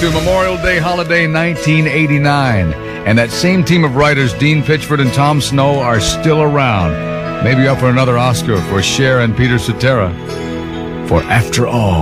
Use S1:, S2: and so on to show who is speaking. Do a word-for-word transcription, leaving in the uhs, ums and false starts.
S1: to Memorial Day holiday nineteen eighty-nine. And that same team of writers, Dean Pitchford and Tom Snow, are still around. Maybe up for another Oscar for Cher and Peter Cetera. For After All.